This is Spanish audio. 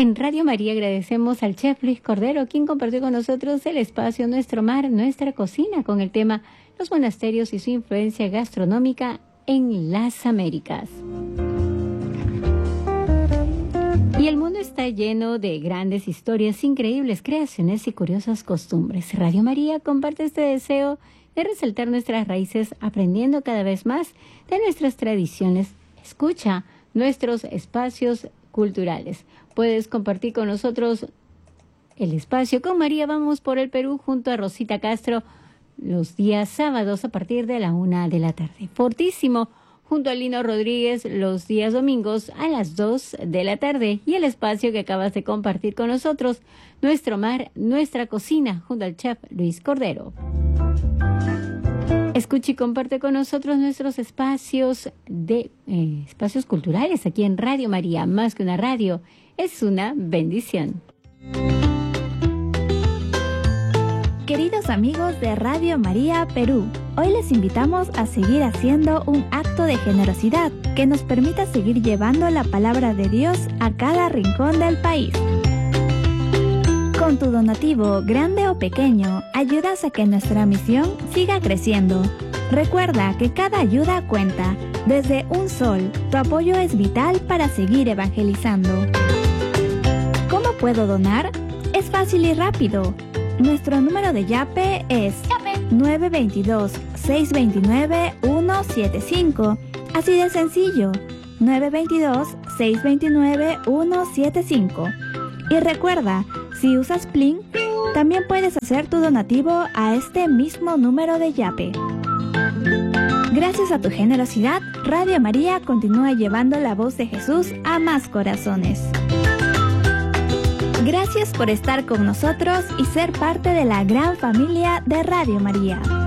En Radio María agradecemos al chef Luis Cordero, quien compartió con nosotros el espacio Nuestro Mar, Nuestra Cocina, con el tema Los monasterios y su influencia gastronómica en las Américas. Y el mundo está lleno de grandes historias, increíbles creaciones y curiosas costumbres. Radio María comparte este deseo de resaltar nuestras raíces, aprendiendo cada vez más de nuestras tradiciones. Escucha nuestros espacios culturales. Puedes compartir con nosotros el espacio con María Vamos por el Perú junto a Rosita Castro los días sábados a partir de la 1 de la tarde. Fortísimo junto a Lino Rodríguez los días domingos a las 2 de la tarde. Y el espacio que acabas de compartir con nosotros, Nuestro Mar, Nuestra Cocina, junto al chef Luis Cordero. Escucha y comparte con nosotros nuestros espacios espacios culturales aquí en Radio María. Más que una radio, es una bendición. Queridos amigos de Radio María Perú, hoy les invitamos a seguir haciendo un acto de generosidad que nos permita seguir llevando la palabra de Dios a cada rincón del país. Con tu donativo, grande o pequeño, ayudas a que nuestra misión siga creciendo. Recuerda que cada ayuda cuenta. Desde un sol, tu apoyo es vital para seguir evangelizando. ¿Cómo puedo donar? Es fácil y rápido. Nuestro número de Yape es 922-629-175. Así de sencillo, 922-629-175. Y recuerda, si usas Plin, también puedes hacer tu donativo a este mismo número de Yape. Gracias a tu generosidad, Radio María continúa llevando la voz de Jesús a más corazones. Gracias por estar con nosotros y ser parte de la gran familia de Radio María.